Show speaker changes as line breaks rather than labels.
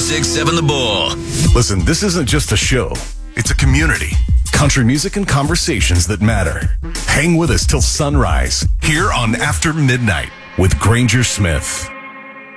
1067 The Bull.
Listen, this isn't just a show. It's a community. Country music and conversations that matter. Hang with us till sunrise here on After Midnight with Granger Smith.